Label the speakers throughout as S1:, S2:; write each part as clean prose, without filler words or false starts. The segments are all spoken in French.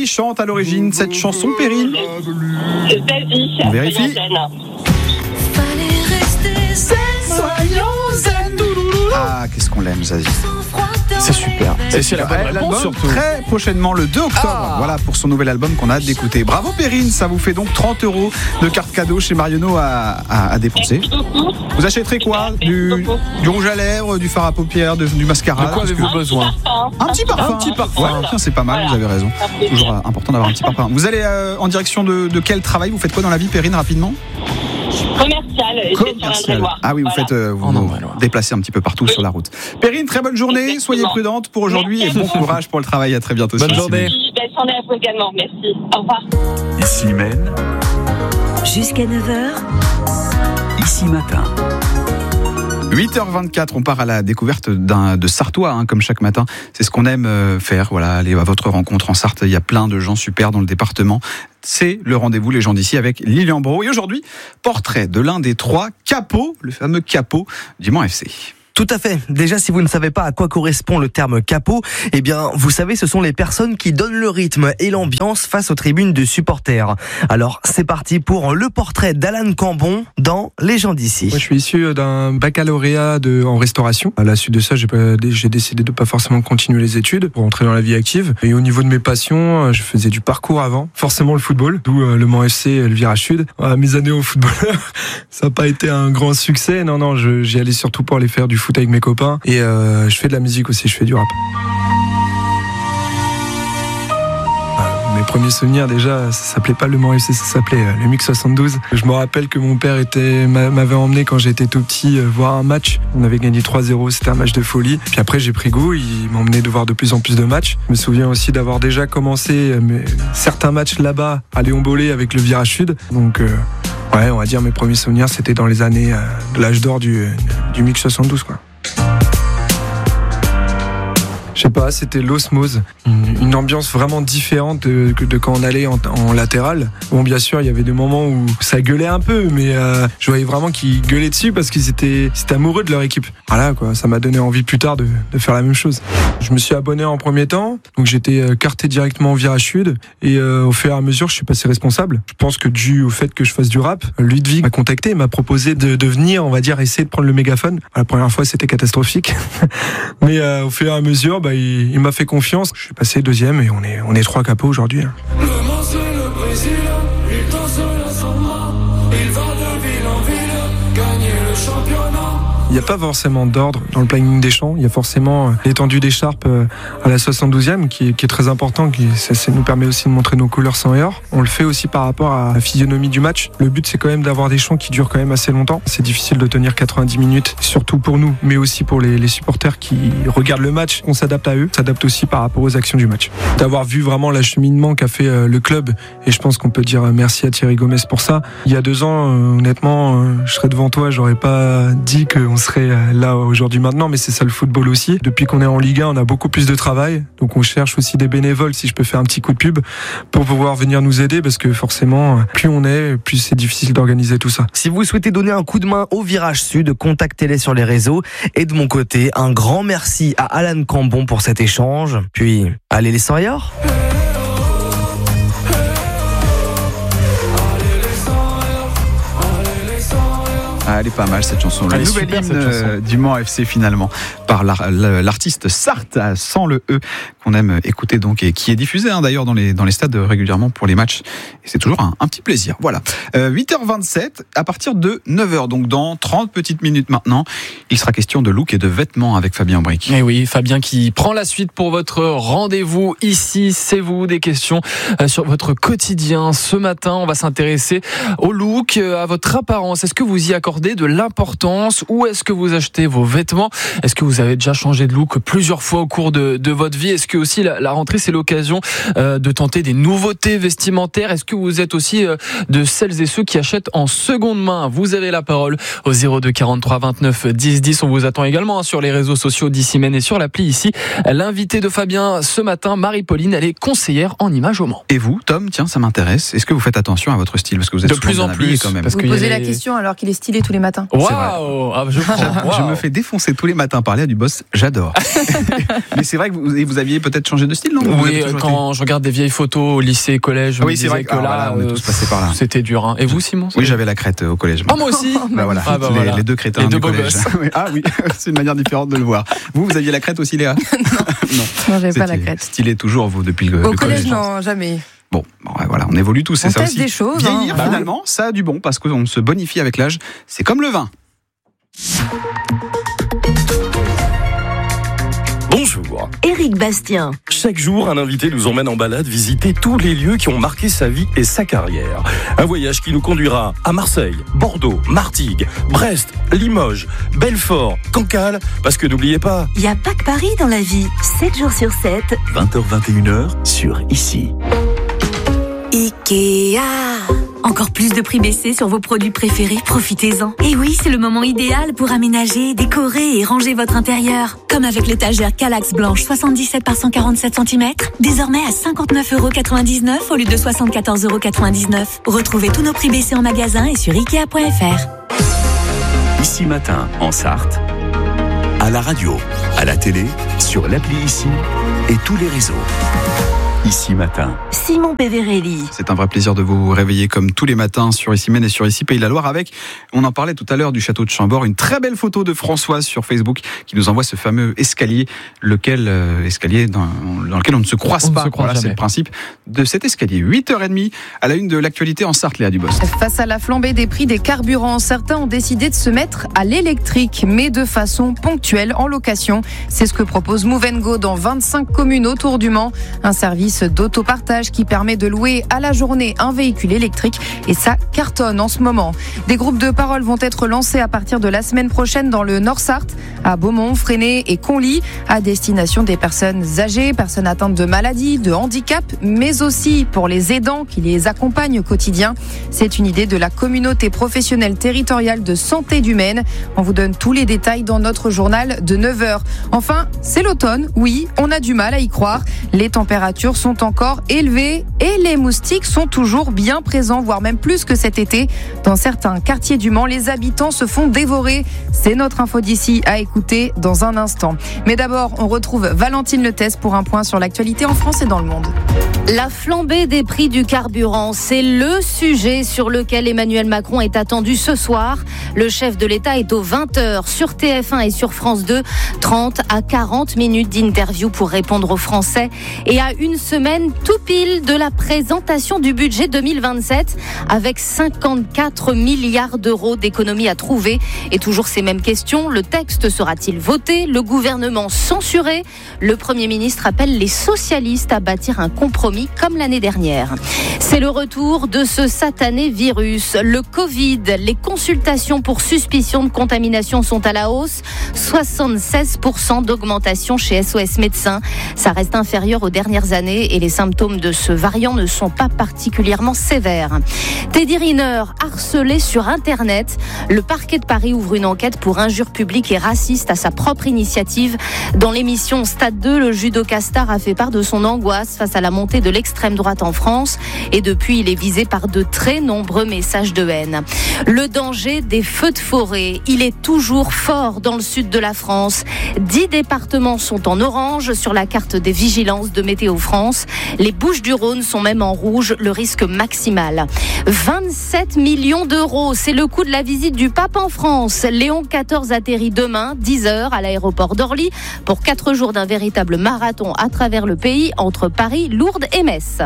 S1: Qui chante à l'origine cette chanson, Perrine?
S2: Vas-y.
S1: On vérifie. Ah, qu'est-ce qu'on l'aime, Zazie.
S3: C'est super. C'est la bonne réponse,
S1: l'album,
S3: surtout.
S1: très prochainement, le 2 octobre. Voilà, pour son nouvel album qu'on a hâte d'écouter. Bravo, Perrine. Ça vous fait donc 30 € de carte cadeau chez Marionneau à dépenser. Vous achèterez quoi? Du rouge à lèvres, du fard à paupières, du mascara?
S3: De quoi avez-vous besoin?
S1: Un petit parfum. Ouais, tiens, c'est pas mal, vous avez raison. Toujours important d'avoir un petit parfum. Vous allez en direction de quel travail? Vous faites quoi dans la vie, Perrine, rapidement?
S2: Commercial.
S1: Ah oui, vous faites vous déplacez un petit peu partout sur la route. Perrine, très bonne journée, soyez prudente pour aujourd'hui et bon courage pour le travail. À très bientôt.
S3: Bonne journée.
S2: Belle journée à vous également, merci. Au revoir.
S4: Ici Maine,
S5: Jusqu'à 9h,
S4: ici matin.
S1: 8h24, on part à la découverte de Sartois, comme chaque matin. C'est ce qu'on aime faire, voilà, aller à votre rencontre en Sarthe. Il y a plein de gens super dans le département. C'est le rendez-vous Les gens d'ici avec Lilian Brault. Et aujourd'hui, portrait de l'un des 3 capots, le fameux capot du Mans FC.
S6: Tout à fait. Déjà, si vous ne savez pas à quoi correspond le terme capot, eh bien, vous savez, ce sont les personnes qui donnent le rythme et l'ambiance face aux tribunes de supporters. Alors, c'est parti pour le portrait d'Alan Cambon dans Les gens d'ici.
S7: Moi, je suis issu d'un baccalauréat en restauration. À la suite de ça, j'ai décidé de pas forcément continuer les études pour entrer dans la vie active. Et au niveau de mes passions, je faisais du parcours avant. Forcément le football, d'où le Mans FC, le virage sud. Mes années au football, ça n'a pas été un grand succès. Non, j'y allais surtout pour aller faire du foot avec mes copains et je fais de la musique aussi, je fais du rap. Mes premiers souvenirs déjà, ça s'appelait pas le Mans FC, ça s'appelait le Mix 72. Je me rappelle que mon père m'avait emmené quand j'étais tout petit voir un match. On avait gagné 3-0, c'était un match de folie. Puis après j'ai pris goût, il m'emmenait de voir de plus en plus de matchs. Je me souviens aussi d'avoir déjà commencé certains matchs là-bas à Léon Bollé avec le virage sud. Donc ouais, on va dire mes premiers souvenirs, c'était dans les années de l'âge d'or du Mix 72, quoi. Je sais pas, c'était l'osmose, une ambiance vraiment différente de quand on allait en latéral. Bon, bien sûr, il y avait des moments où ça gueulait un peu, mais je voyais vraiment qu'ils gueulaient dessus parce qu'ils étaient amoureux de leur équipe. Voilà, quoi, ça m'a donné envie plus tard de faire la même chose. Je me suis abonné en premier temps, donc j'étais carté directement au virage sud et au fur et à mesure, je suis passé responsable. Je pense que dû au fait que je fasse du rap, Ludwig m'a contacté, m'a proposé de venir, on va dire, essayer de prendre le mégaphone. La première fois, c'était catastrophique, mais au fur et à mesure, il m'a fait confiance. Je suis passé deuxième et on est 3 capots aujourd'hui.
S8: Le Mans, c'est le Brésil, il danse l'ensemble, il va de ville en ville, gagner le championnat.
S7: Il n'y a pas forcément d'ordre dans le planning des chants. Il y a forcément l'étendue d'écharpe à la 72e qui est très important. Ça nous permet aussi de montrer nos couleurs sang et or. On le fait aussi par rapport à la physionomie du match. Le but, c'est quand même d'avoir des chants qui durent quand même assez longtemps. C'est difficile de tenir 90 minutes, surtout pour nous, mais aussi pour les supporters qui regardent le match. On s'adapte à eux, on s'adapte aussi par rapport aux actions du match. D'avoir vu vraiment l'acheminement qu'a fait le club, et je pense qu'on peut dire merci à Thierry Gomez pour ça. Il y a 2 ans, honnêtement, je serais devant toi, j'aurais pas dit qu'on serait là aujourd'hui maintenant, mais c'est ça le football aussi. Depuis qu'on est en Ligue 1, on a beaucoup plus de travail, donc on cherche aussi des bénévoles, si je peux faire un petit coup de pub, pour pouvoir venir nous aider, parce que forcément, plus on est, plus c'est difficile d'organiser tout ça.
S6: Si vous souhaitez donner un coup de main au virage sud, contactez-les sur les réseaux. Et de mon côté, un grand merci à Alan Cambon pour cet échange. Puis, allez les Savoyards!
S1: Ah, elle est pas mal cette chanson. La nouvelle hymne du Mans FC finalement par l'artiste Sarthe sans le E qu'on aime écouter donc et qui est diffusé d'ailleurs dans les stades régulièrement pour les matchs et c'est toujours un petit plaisir. Voilà. 8h27 à partir de 9h donc dans 30 petites minutes maintenant, il sera question de look et de vêtements avec Fabien Bric.
S3: Et oui, Fabien qui prend la suite pour votre rendez-vous ici, c'est vous des questions sur votre quotidien. Ce matin, on va s'intéresser au look, à votre apparence. Est-ce que vous y accordez de l'importance ou est-ce que vous achetez vos vêtements? Est-ce que vous avez déjà changé de look plusieurs fois au cours de votre vie? Est-ce que aussi la rentrée c'est l'occasion de tenter des nouveautés vestimentaires? Est-ce que vous êtes aussi de celles et ceux qui achètent en seconde main? Vous avez la parole au 02 43 29 10 10. On vous attend également sur les réseaux sociaux d'Ici Maine et sur l'appli ici. L'invité de Fabien ce matin, Marie-Pauline, elle est conseillère en images au Mans.
S1: Et vous, Tom, tiens, ça m'intéresse. Est-ce que vous faites attention à votre style parce que vous êtes
S3: de plus en plus
S1: quand même.
S9: Vous posez la question alors qu'il est stylé tous les matins.
S3: Waouh,
S1: Je me fais défoncer tous les matins par Léa Dubos, j'adore. Mais c'est vrai que vous aviez peut-être changé de style, non?
S3: Oui, quand je regarde des vieilles photos au lycée, collège, je me disais que là,
S1: on est tous passés par là.
S3: C'était dur. Hein. Et vous, Simon?
S1: Oui, j'avais la crête au collège.
S3: Moi aussi.
S1: Voilà. Les deux crétins
S3: les deux
S1: du collège. Ah oui, c'est une manière différente de le voir. Vous aviez la crête aussi, Léa?
S9: Non, j'avais pas la crête.
S1: Stylé toujours, vous, depuis le collège.
S9: Au collège, non, jamais.
S1: Bon, voilà, on évolue tous, c'est ça aussi.
S9: On teste des choses.
S1: Vieillir, finalement, ça a du bon, parce qu'on se bonifie avec l'âge. C'est comme le vin.
S10: Bonjour.
S5: Éric Bastien.
S10: Chaque jour, un invité nous emmène en balade visiter tous les lieux qui ont marqué sa vie et sa carrière. Un voyage qui nous conduira à Marseille, Bordeaux, Martigues, Brest, Limoges, Belfort, Cancale, parce que n'oubliez pas...
S5: Il n'y a pas que Paris dans la vie. 7 jours sur 7.
S4: 20h-21h sur Ici.
S5: Ikea. Encore plus de prix baissés sur vos produits préférés, profitez-en. Et oui, c'est le moment idéal pour aménager, décorer et ranger votre intérieur. Comme avec l'étagère Kallax blanche 77 par 147 cm, désormais à 59,99 € au lieu de 74,99 €. Retrouvez tous nos prix baissés en magasin et sur Ikea.fr.
S4: Ici Matin, en Sarthe, à la radio, à la télé, sur l'appli Ici et tous les réseaux. Ici Matin.
S5: Simon Peverelli.
S1: C'est un vrai plaisir de vous réveiller comme tous les matins sur Ici Maine et sur Ici Pays de la Loire avec, on en parlait tout à l'heure du château de Chambord, une très belle photo de Françoise sur Facebook qui nous envoie ce fameux escalier, escalier dans lequel on ne se croise pas. Voilà, c'est le principe de cet escalier. 8h30 à la une de l'actualité en Sarthe, Léa Dubos.
S9: Face à la flambée des prix des carburants, certains ont décidé de se mettre à l'électrique, mais de façon ponctuelle en location. C'est ce que propose Move & Go dans 25 communes autour du Mans. Un service d'autopartage qui permet de louer à la journée un véhicule électrique et ça cartonne en ce moment. Des groupes de parole vont être lancés à partir de la semaine prochaine dans le Nord-Sarthe, à Beaumont, Fresnay et Conly, à destination des personnes âgées, personnes atteintes de maladies, de handicap, mais aussi pour les aidants qui les accompagnent au quotidien. C'est une idée de la communauté professionnelle territoriale de santé du Maine. On vous donne tous les détails dans notre journal de 9h. Enfin, c'est l'automne, oui, on a du mal à y croire. Les températures sont encore élevées et les moustiques sont toujours bien présents, voire même plus que cet été. Dans certains quartiers du Mans, les habitants se font dévorer. C'est notre info d'ici à écouter dans un instant. Mais d'abord, on retrouve Valentine Letès pour un point sur l'actualité en France et dans le monde.
S11: La flambée des prix du carburant, c'est le sujet sur lequel Emmanuel Macron est attendu ce soir. Le chef de l'État est aux 20h sur TF1 et sur France 2. 30 à 40 minutes d'interview pour répondre aux Français. Et à une semaine tout pile de la présentation du budget 2027 avec 54 milliards d'euros d'économies à trouver. Et toujours ces mêmes questions, le texte sera-t-il voté? Le gouvernement censuré? Le Premier ministre appelle les socialistes à bâtir un compromis comme l'année dernière. C'est le retour de ce satané virus, le Covid. Les consultations pour suspicion de contamination sont à la hausse. 76% d'augmentation chez SOS Médecins. Ça reste inférieur aux dernières années et les symptômes de ce variant ne sont pas particulièrement sévères. Teddy Riner, harcelé sur Internet. Le parquet de Paris ouvre une enquête pour injures publiques et racistes à sa propre initiative. Dans l'émission Stade 2, le judoka star a fait part de son angoisse face à la montée de l'extrême droite en France. Et depuis, il est visé par de très nombreux messages de haine. Le danger des feux de forêt, il est toujours fort dans le sud de la France. 10 départements sont en orange sur la carte des vigilances de Météo France. Les Bouches-du-Rhône sont même en rouge, le risque maximal. 27 millions d'euros, c'est le coût de la visite du pape en France. Léon XIV atterrit demain, 10h, à l'aéroport d'Orly, pour 4 jours d'un véritable marathon à travers le pays, entre Paris, Lourdes et Metz.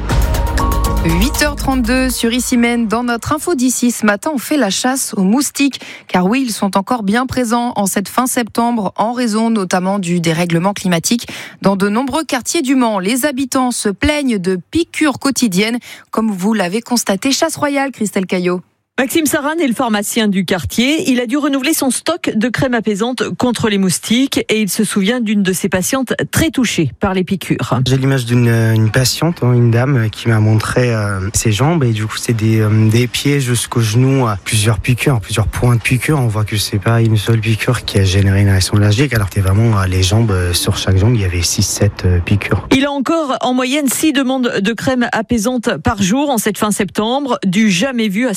S9: 8h32 sur Ici Maine. Dans notre info d'ici, ce matin, on fait la chasse aux moustiques. Car oui, ils sont encore bien présents en cette fin septembre, en raison notamment du dérèglement climatique. Dans de nombreux quartiers du Mans, les habitants se plaignent de piqûres quotidiennes, comme vous l'avez constaté. Chasse royale, Christelle Caillot.
S12: Maxime Saran est le pharmacien du quartier. Il a dû renouveler son stock de crème apaisante contre les moustiques et il se souvient d'une de ses patientes très touchée par les piqûres.
S13: J'ai l'image d'une patiente, une dame qui m'a montré ses jambes et du coup c'est des pieds jusqu'aux genoux, plusieurs piqûres, plusieurs points de piqûres. On voit que c'est pas une seule piqûre qui a généré une réaction allergique alors que c'était vraiment les jambes, sur chaque jambe il y avait 6-7 piqûres.
S12: Il a encore en moyenne 6 demandes de crème apaisante par jour en cette fin septembre, du jamais vu à cette époque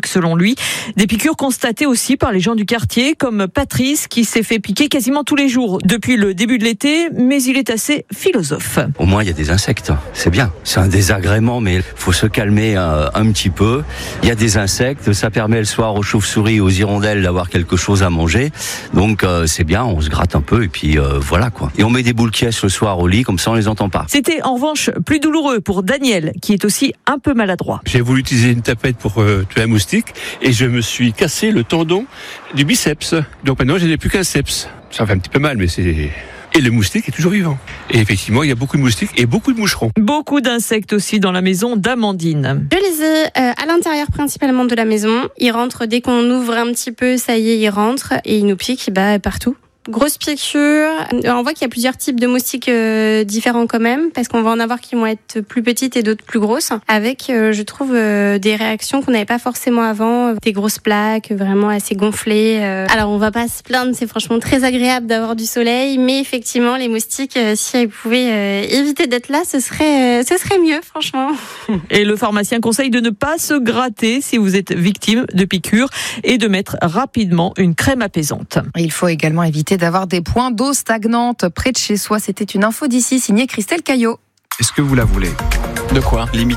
S12: selon lui. Des piqûres constatées aussi par les gens du quartier, comme Patrice qui s'est fait piquer quasiment tous les jours depuis le début de l'été, mais il est assez philosophe.
S14: Au moins il y a des insectes, c'est bien. C'est un désagrément, mais il faut se calmer un petit peu. Il y a des insectes, ça permet le soir aux chauves-souris, aux hirondelles d'avoir quelque chose à manger. Donc c'est bien, on se gratte un peu et puis voilà quoi. Et on met des boules qui le soir au lit, comme ça on les entend pas.
S12: C'était en revanche plus douloureux pour Daniel, qui est aussi un peu maladroit.
S15: J'ai voulu utiliser une tapette pour tuer un moustique et je me suis cassé le tendon du biceps. Donc maintenant je n'ai plus qu'un seps. Ça fait un petit peu mal, mais c'est... Et le moustique est toujours vivant. Et effectivement, il y a beaucoup de moustiques et beaucoup de moucherons.
S12: Beaucoup d'insectes aussi dans la maison d'Amandine.
S16: Je les ai à l'intérieur principalement de la maison. Ils rentrent dès qu'on ouvre un petit peu, ça y est, ils rentrent et ils nous piquent partout. Grosse piqûre. On voit qu'il y a plusieurs types de moustiques différents quand même, parce qu'on va en avoir qui vont être plus petites et d'autres plus grosses, avec, je trouve, des réactions qu'on n'avait pas forcément avant, des grosses plaques vraiment assez gonflées. Alors on va pas se plaindre, c'est franchement très agréable d'avoir du soleil, mais effectivement les moustiques, si elles pouvaient éviter d'être là, ce serait mieux, franchement.
S12: Et le pharmacien conseille de ne pas se gratter si vous êtes victime de piqûres et de mettre rapidement une crème apaisante.
S9: Il faut également éviter d'avoir des points d'eau stagnantes près de chez soi. C'était une info d'ici signée Christelle Caillot.
S1: Est-ce que vous la voulez ?
S3: De quoi ?
S1: Limite